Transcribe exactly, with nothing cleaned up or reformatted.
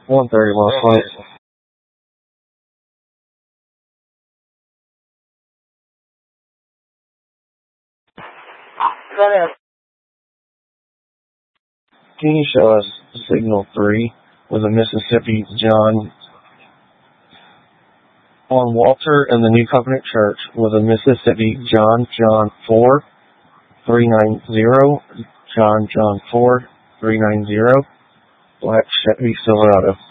one thirty last night. Can you show us signal three with a Mississippi John on Walter and the New Covenant Church with a Mississippi John John four three nine zero John John four three nine zero Black Chevy Silverado.